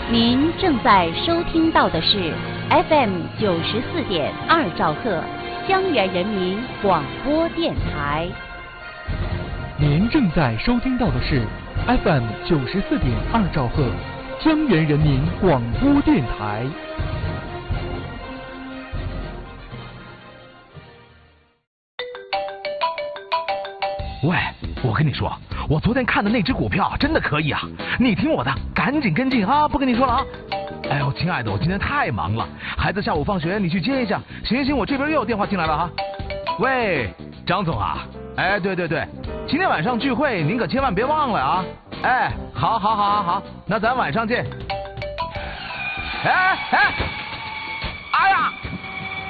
您正在收听到的是 FM 94.2兆赫江源人民广播电台。 您正在收听到的是 FM 94.2兆赫江源人民广播电台。 喂，我跟你说，我昨天看的那只股票真的可以啊！你听我的，赶紧跟进啊！不跟你说了啊！哎呦，亲爱的，我今天太忙了，孩子下午放学你去接一下。行，我这边又有电话进来了哈。喂，张总啊，哎，对，今天晚上聚会您可千万别忘了啊！哎，好，那咱晚上见。哎呀！